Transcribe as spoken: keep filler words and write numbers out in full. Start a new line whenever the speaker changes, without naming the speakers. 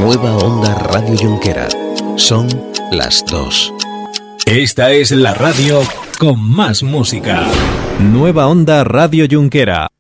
Nueva Onda Radio Junquera. Son las dos.
Esta es la radio con más música.
Nueva Onda Radio Junquera.